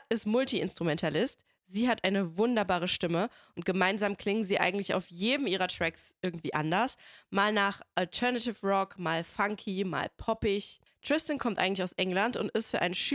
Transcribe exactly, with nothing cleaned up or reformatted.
ist Multi-Instrumentalist. Sie hat eine wunderbare Stimme und gemeinsam klingen sie eigentlich auf jedem ihrer Tracks irgendwie anders. Mal nach Alternative Rock, mal funky, mal poppig. Tristan kommt eigentlich aus England und ist für ein Schüler